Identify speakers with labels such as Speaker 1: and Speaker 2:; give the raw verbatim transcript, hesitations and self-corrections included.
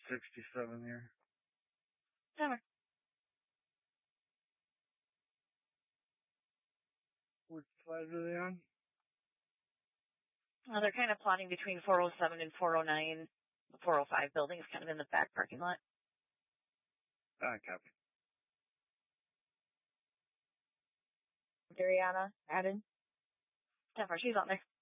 Speaker 1: sixty-seven here.
Speaker 2: Never.
Speaker 1: Which side are they on?
Speaker 2: Well, they're kind of plotting between four oh seven and four oh nine. The four oh five building is kind of in the back parking lot.
Speaker 1: Ah, copy.
Speaker 3: Dariana, added.
Speaker 2: Never. She's on there.